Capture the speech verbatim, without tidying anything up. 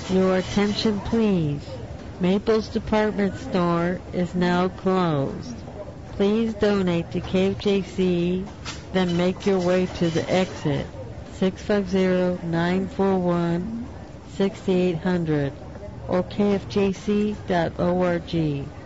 Your attention please. Maples Department Store is now closed. Please donate to K F J C, then make your way to the exit, six five zero, nine four one, six eight zero zero, or K F J C dot org.